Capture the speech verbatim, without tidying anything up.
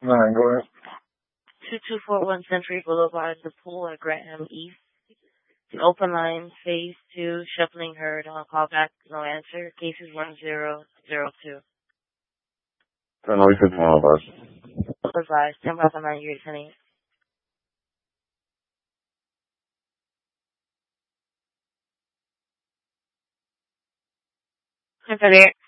Nine, go ahead. two two four one Century Boulevard, The Pool at Graham East. The open line, phase two, shuffling heard on callback, no answer. Cases one zero zero two. ten oh fifty one advice. Advised, ten five nine years, honey. Hi there.